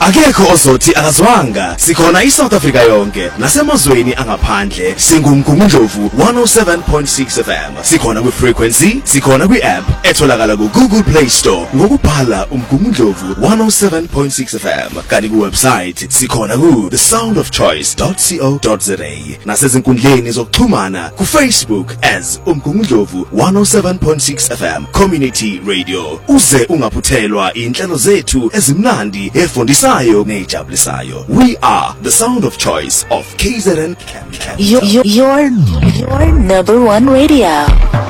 Akekho ozothi akazwanga. Sikhona iSouth Africa yonke nasemazweni angaphandle. Singumgungundlovu 107.6 FM. Sikhona kwi-frequency, sikhona kwi-app etholakala ku-Google Play Store ngokubhala umgungundlovu 107.6 FM. Kanti ku-website sikhona ku thesoundofchoice.co.za nasezinkundleni zokuxhumana ku-Facebook as umgungundlovu 107.6 FM Community Radio. Uze ungaphuthelwa inhlelo zethu ezimnandi efundisayo nejabulisayo. We are the sound of choice of KZN Camp. Your number one radio.